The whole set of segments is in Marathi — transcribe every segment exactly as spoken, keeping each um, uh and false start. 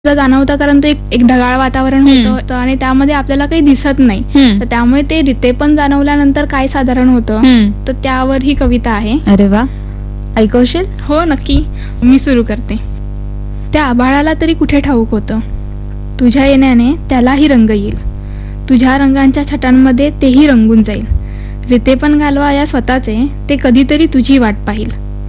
जाणवतं कारण ते एक एक ढगाळ वातावरण होतं आणि त्यामध्ये आपल्याला काही दिसत नाही. तर त्यामुळे ते रिते पण जाणवल्यानंतर काय साधारण होतं तर त्यावर ही कविता आहे. अरे वा, ऐकवशील? हो नक्की, मी सुरू करते. त्या आभाळाला तरी कुठे ठाऊक होतं, तुझ्या येण्याने त्यालाही रंग येईल, तुझ्या रंगांच्या छटांमध्ये तेही रंगून जाईल. रिते पण घालवा या स्वतःचे, ते कधीतरी तुझी वाट पाहिल.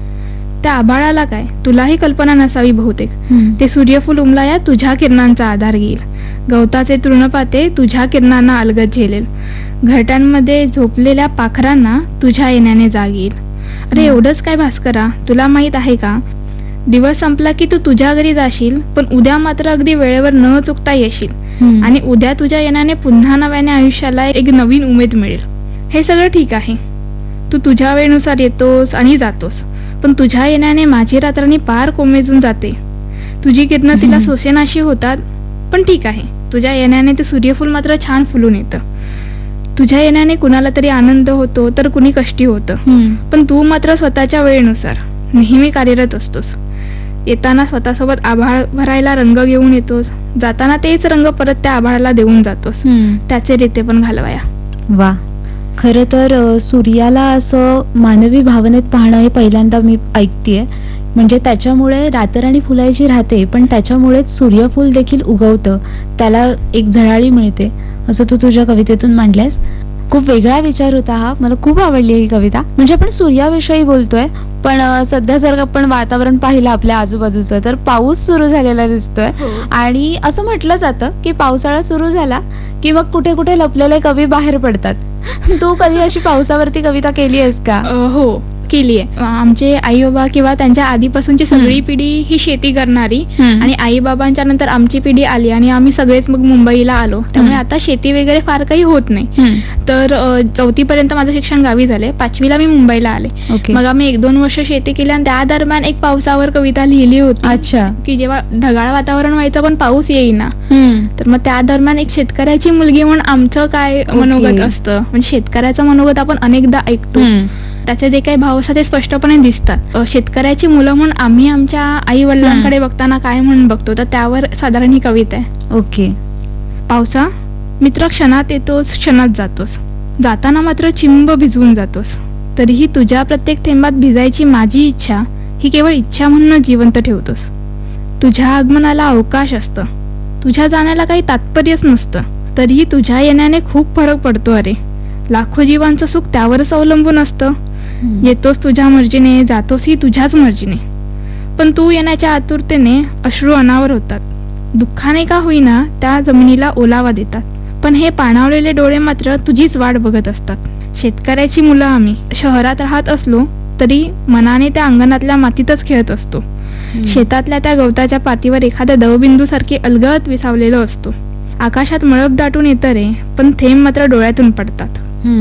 त्या आभाळाला काय तुलाही कल्पना नसावी बहुतेक, ते सूर्यफूल उमलाया तुझ्या किरणांचा आधार घेईल, गवताचे तृणपाते तुझ्या किरणांना अलगद झेलेल, घरट्यांमध्ये झोपलेल्या पाखरांना तुझ्या येण्याने जाग येईल. अरे एवढंच काय भास्करा, तुला माहित आहे का, दिवस संपला की तू तुझ्या घरी जाशील, पण उद्या मात्र अगदी वेळेवर न चुकता येशील आणि उद्या तुझ्या येण्याने पुन्हा नव्याने आयुष्याला एक नवीन उमेद मिळेल. हे सगळं ठीक आहे, तू तुझ्या वेळेनुसार येतोस आणि जातोस, पण तुझ्या येण्याने माझी रात्रांनी पार कोमेजून जाते. तुझी किरणं तिला सोसेनाशी होतात, पण ठीक आहे, तुझ्या येण्याने ते सूर्यफूल मात्र छान फुलून येतं. तुझ्या येण्याने कुणाला तरी आनंद होतो तर कुणी कष्टी होतं, पण तू मात्र स्वतःच्या वेळेनुसार नेहमी कार्यरत असतोस. येताना स्वतःसोबत आभाळ भरायला रंग घेऊन येतोस, जाताना तेच रंग परत त्या आभाळाला देऊन जातोस. त्याचे रिते पण घालवाया. वा, खरं तर सूर्याला असं मानवी भावनेत पाहणं हे पहिल्यांदा मी ऐकतेय. म्हणजे त्याच्यामुळे रातराणी फुलायची राहते, पण त्याच्यामुळेच सूर्यफूल देखील उगवतं, त्याला एक झळाळी मिळते, असं तू तुझ्या कवितेतून मांडलंयस. खूप वेगळा विचार होता हा, मला खूप आवडली ही कविता. म्हणजे आपण सूर्याविषयी बोलतोय, पण सध्या जर आपण वातावरण पाहिलं आपल्या आजूबाजूचं तर पाऊस सुरू झालेला दिसतोय. आणि असं म्हटलं जातं की पावसाळा सुरू झाला की मग कुठे कुठे लपलेले कवी बाहेर पडतात. तू कधी अशी पावसावरती कविता केली आहेस का? हो केली आहे. आमचे आई बाबा किंवा त्यांच्या आधीपासूनची सगळी पिढी ही शेती करणारी, आणि आई बाबांच्या नंतर आमची पिढी आली आणि आम्ही सगळेच मग मुंबईला आलो, त्यामुळे आता शेती वगैरे फार काही होत नाही. तर चौथी पर्यंत माझं शिक्षण गावी झाले, पाचवीला मी मुंबईला आले. मग आम्ही एक दोन वर्ष शेती केली आणि त्या दरम्यान एक पावसावर कविता लिहिली होती. अच्छा. की जेव्हा ढगाळ वातावरण व्हायचं पण पाऊस येईना, तर मग त्या दरम्यान एक शेतकऱ्याची मुलगी म्हणून आमचं काय मनोगत असतं, म्हणजे शेतकऱ्याचं मनोगत आपण अनेकदा ऐकतो, त्याचे जे काही भाव असतात ते स्पष्टपणे दिसतात. शेतकऱ्याची मुलं म्हणून आम्ही आमच्या आई वडिलांकडे बघताना काय म्हणून बघतो, तर त्यावर साधारण ही कविता आहे. ओके. पावसा मित्र, क्षणात येतोस क्षणात जातोस, जाताना मात्र चिंब भिजवून जातोस, तरीही तुझ्या प्रत्येक थेंबात भिजायची माझी इच्छा ही केवळ इच्छा म्हणून जिवंत ठेवतोस. तुझ्या आगमनाला अवकाश असतं, तुझ्या जाण्याला काही तात्पर्यच नसतं, तरीही तुझ्या येण्याने खूप फरक पडतो. अरे लाखो जीवांचं सुख त्यावरच अवलंबून असतं. येतोस तुझ्या मर्जीने, जातोसही तुझ्याच मर्जीने, पण तू येण्याच्या आतुरतेने अश्रू अनावर होतात. दुःखाने का होईना त्या जमिनीला ओलावा देतात, पण हे पाणावलेले डोळे मात्र तुझीच वाट बघत असतात. शेतकऱ्याची मुलं आम्ही शहरात राहत असलो तरी मनाने त्या अंगणातल्या मातीतच खेळत असतो. शेतातल्या त्या गवताच्या पातीवर एखाद्या दवबिंदू सारखी अलगद विसावलेलो असतो. आकाशात मळब दाटून येतं रे, पण थेंब मात्र डोळ्यातून पडतात.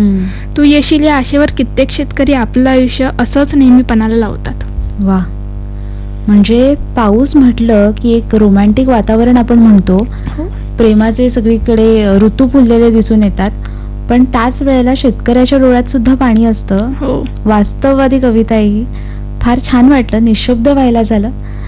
तू येशील या आशेवर कित्येक शेतकरी आपलं आयुष्य असंच नेहमी पणाला लावतात. वा, म्हणजे पाऊस म्हटलं की एक रोमॅन्टिक वातावरण आपण म्हणतो, प्रेमाचे सगळीकडे ऋतू फुललेले दिसून येतात, पण त्याच वेळेला शेतकऱ्याच्या डोळ्यात सुद्धा पाणी असतं. वास्तववादी कविता ही फार छान वाटलं, निशब्द व्हायला झालं.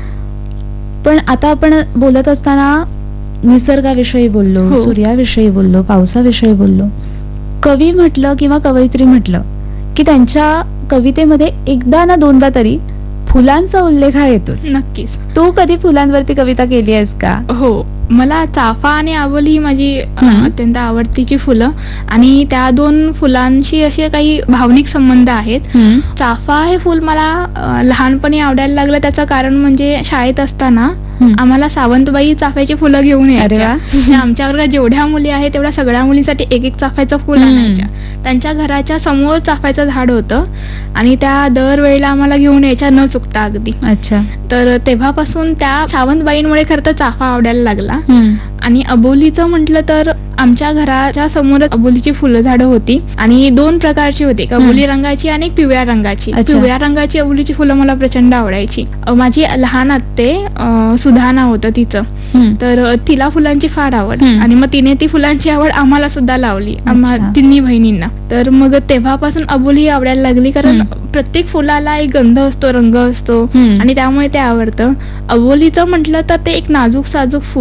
पण आता आपण बोलत असताना निसर्गाविषयी बोललो, सूर्याविषयी बोललो, पावसाविषयी बोललो. कवी म्हटलं किंवा कवयित्री म्हटलं की त्यांच्या कवितेमध्ये एकदा ना दोनदा तरी फुलांचा उल्लेख हा येतोच. नक्कीच. तू कधी फुलांवरती कविता केली आहेस का? हो, मला चाफा आणि आवली ही माझी अत्यंत आवडतीची फुलं, आणि त्या दोन फुलांशी असे काही भावनिक संबंध आहेत. चाफा हे फुल मला लहानपणी आवडायला लागलं, त्याचं कारण म्हणजे शाळेत असताना आम्हाला सावंतबाई चाफ्याची फुलं घेऊन यायच्या. आमच्या वर्गात जेवढ्या मुली आहेत तेवढ्या सगळ्या मुलींसाठी एक एक चाफ्याचं फुल आणायच्या. त्यांच्या घराच्या समोर चाफ्याचं झाड होतं आणि त्या दरवेळेला आम्हाला घेऊन यायच्या न चुकता अगदी. अच्छा. तर तेव्हापासून त्या सावंतबाईंमुळे खरं तर चाफा आवडायला लागला. आणि अबोलीचं म्हटलं तर आमच्या घराच्या समोर अबोलीची फुलं झाडं होती, आणि दोन प्रकारची होती, अबोली रंगाची आणि पिवळ्या रंगाची. पिवळ्या रंगाची अबोलीची फुलं मला प्रचंड आवडायची. माझी लहान आत्ते सुधाना होतं तिचं, तर तिला फुलांची फार आवड, आणि मग तिने ती फुलांची आवड आम्हाला सुद्धा लावली, आम्हा तिन्ही बहिणींना. तर मग तेव्हापासून अबोली आवडायला लागली, कारण प्रत्येक फुलाला एक गंध असतो, रंग असतो, आणि त्यामुळे ते आवडतं. अबोलीचं म्हटलं तर ते एक नाजूक साजूक फुल